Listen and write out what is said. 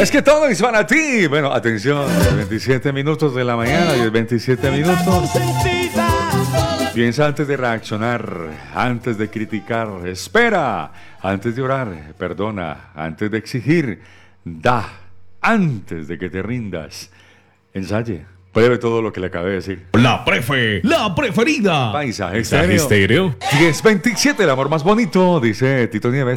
Es que todo es para ti. Bueno, atención, 27 minutos de la mañana, 27 minutos. Piensa antes de reaccionar, antes de criticar, espera, antes de orar, perdona, antes de exigir, da, antes de que te rindas. Ensaye, pruebe todo lo que le acabé de decir. La preferida. Paisaje Estéreo. 1027, el amor más bonito, dice Tito Nieves.